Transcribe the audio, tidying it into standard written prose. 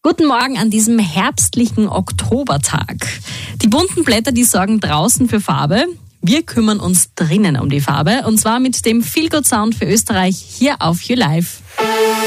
Guten Morgen an diesem herbstlichen Oktobertag. Die bunten Blätter, die sorgen draußen für Farbe. Wir kümmern uns drinnen um die Farbe und zwar mit dem Feel Good Sound für Österreich hier auf YouLife.